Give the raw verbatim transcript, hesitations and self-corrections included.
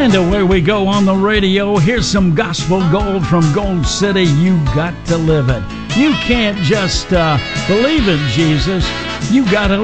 And away we go on the radio. Here's some gospel gold from Gold City. You got to live it. You can't just uh, believe in Jesus. You got to